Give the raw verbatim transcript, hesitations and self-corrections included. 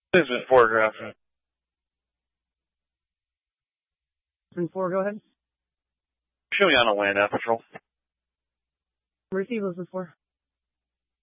This is photograph. And four, go ahead. Show me on a land at patrol. Receive those before.